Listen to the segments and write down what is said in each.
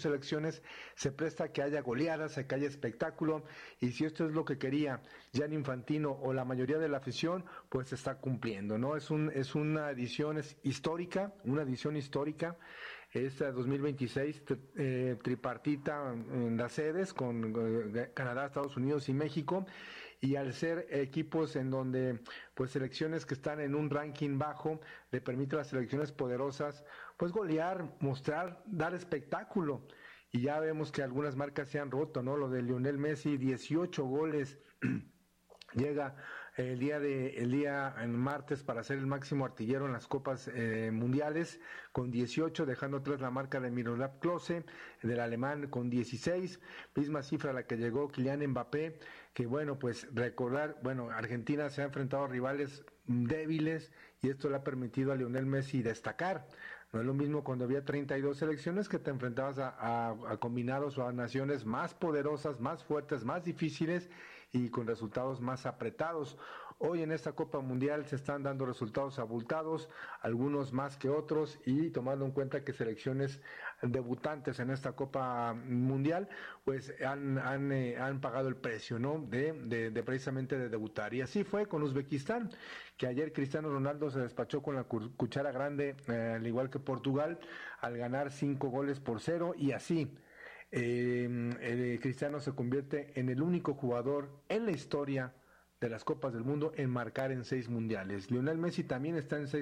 selecciones, se presta a que haya goleadas, a que haya espectáculo, y si esto es lo que quería Gianni Infantino o la mayoría de la afición, pues se está cumpliendo, ¿no? Es una edición histórica, esta 2026, tripartita en las sedes con Canadá, Estados Unidos y México, y al ser equipos en donde pues selecciones que están en un ranking bajo le permite a las selecciones poderosas pues golear, mostrar, dar espectáculo, y ya vemos que algunas marcas se han roto, ¿no? Lo de Lionel Messi, 18 goles llega el día en martes para ser el máximo artillero en las copas mundiales con 18, dejando atrás la marca de Miroslav Klose, del alemán, con 16, misma cifra a la que llegó Kylian Mbappé, que bueno, pues recordar, Argentina se ha enfrentado a rivales débiles y esto le ha permitido a Lionel Messi destacar. No es lo mismo cuando había 32 selecciones que te enfrentabas a combinados o a naciones más poderosas, más fuertes, más difíciles y con resultados más apretados. Hoy en esta Copa Mundial se están dando resultados abultados, algunos más que otros, y tomando en cuenta que selecciones debutantes en esta Copa Mundial pues han pagado el precio, ¿no? de precisamente de debutar. Y así fue con Uzbekistán, que ayer Cristiano Ronaldo se despachó con la cuchara grande, al igual que Portugal, al ganar 5-0, y así Cristiano se convierte en el único jugador en la historia de las Copas del Mundo en marcar en 6 mundiales. Lionel Messi también está en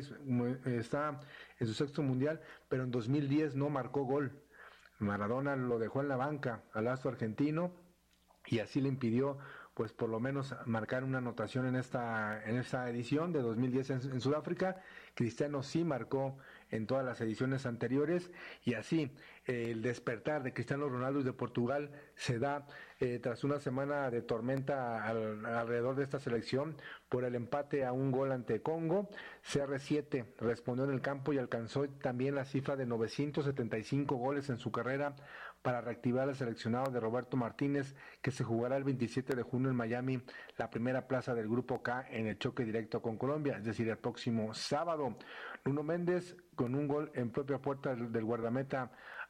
su sexto mundial, pero en 2010 no marcó gol. Maradona lo dejó en la banca al astro argentino y así le impidió pues por lo menos marcar una anotación en esta edición de 2010 en Sudáfrica. Cristiano sí marcó en todas las ediciones anteriores, y así el despertar de Cristiano Ronaldo y de Portugal se da tras una semana de tormenta alrededor de esta selección por el empate a un gol ante Congo. CR7 respondió en el campo y alcanzó también la cifra de 975 goles en su carrera para reactivar al seleccionado de Roberto Martínez, que se jugará el 27 de junio en Miami, la primera plaza del Grupo K en el choque directo con Colombia, es decir, el próximo sábado. Nuno Méndez, con un gol en propia puerta del guardameta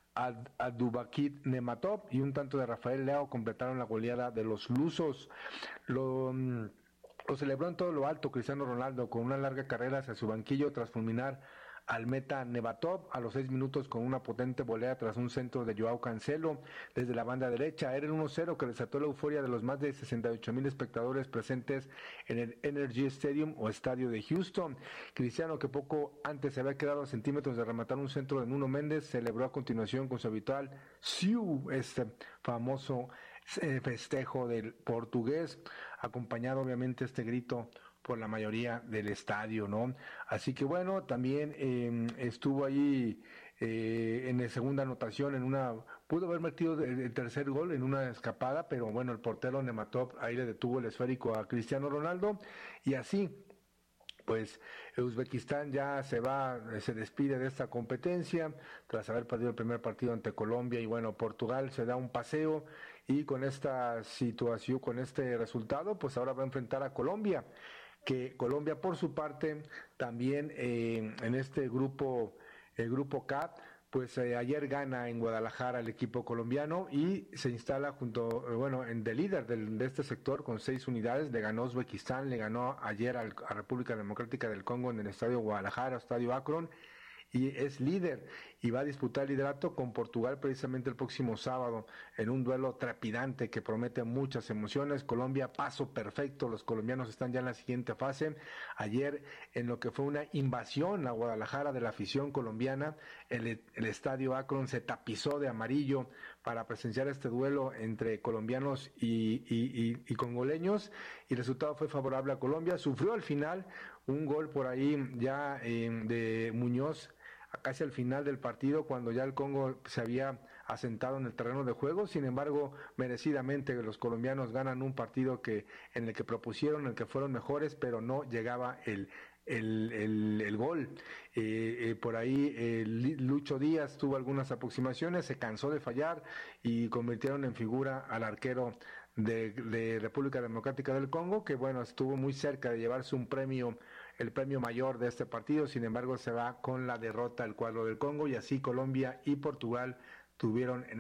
Abdulbakir Nematov y un tanto de Rafael Leao, completaron la goleada de los lusos. Lo celebró en todo lo alto Cristiano Ronaldo, con una larga carrera hacia su banquillo tras fulminar al meta Nematov a los 6 minutos con una potente volea tras un centro de Joao Cancelo desde la banda derecha. Era el 1-0 que desató la euforia de los más de 68,000 espectadores presentes en el Energy Stadium o estadio de Houston. Cristiano, que poco antes se había quedado a centímetros de rematar un centro de Nuno Méndez, celebró a continuación con su habitual "Siu", este famoso festejo del portugués, acompañado obviamente este grito por la mayoría del estadio, ¿no? Así que bueno, también estuvo ahí en la segunda anotación, pudo haber metido el tercer gol en una escapada, pero bueno, el portero Nematov ahí le detuvo el esférico a Cristiano Ronaldo, y así pues Uzbekistán ya se despide de esta competencia tras haber perdido el primer partido ante Colombia, y bueno, Portugal se da un paseo, y con esta situación, con este resultado, pues ahora va a enfrentar a Colombia, que Colombia por su parte también en este grupo, el grupo K, pues ayer gana en Guadalajara el equipo colombiano y se instala de líder de este sector con 6 unidades. Le ganó Uzbekistán, le ganó ayer a República Democrática del Congo en el estadio Guadalajara, estadio Akron, y es líder y va a disputar el liderato con Portugal precisamente el próximo sábado en un duelo trepidante que promete muchas emociones. Colombia, paso perfecto, los colombianos están ya en la siguiente fase. Ayer, en lo que fue una invasión a Guadalajara de la afición colombiana, el estadio Akron se tapizó de amarillo para presenciar este duelo entre colombianos y congoleños, y el resultado fue favorable a Colombia. Sufrió al final un gol por ahí ya de Muñoz casi al final del partido, cuando ya el Congo se había asentado en el terreno de juego. Sin embargo, merecidamente los colombianos ganan un partido en el que propusieron, en el que fueron mejores, pero no llegaba el gol. Por ahí Lucho Díaz tuvo algunas aproximaciones, se cansó de fallar y convirtieron en figura al arquero de República Democrática del Congo, que bueno, estuvo muy cerca de llevarse el premio mayor de este partido. Sin embargo, se va con la derrota el cuadro del Congo, y así Colombia y Portugal tuvieron en